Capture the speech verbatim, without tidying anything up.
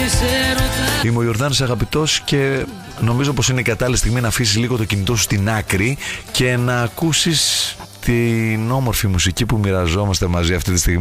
Είμαι ο Ιορδάνης Αγαπητός και νομίζω πως είναι η κατάλληλη στιγμή να αφήσεις λίγο το κινητό σου στην άκρη και να ακούσεις την όμορφη μουσική που μοιραζόμαστε μαζί αυτή τη στιγμή.